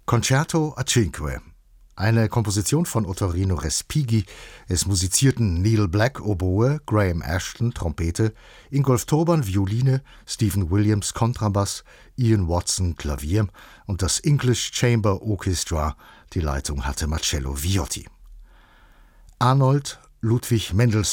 Concerto a Cinque, eine Komposition von Ottorino Respighi. Es musizierten Neil Black Oboe, Graham Ashton Trompete, Ingolf Turban Violine, Stephen Williams Kontrabass, Ian Watson Klavier und das English Chamber Orchestra. Die Leitung hatte Marcello Viotti. Arnold Ludwig Mendelssohn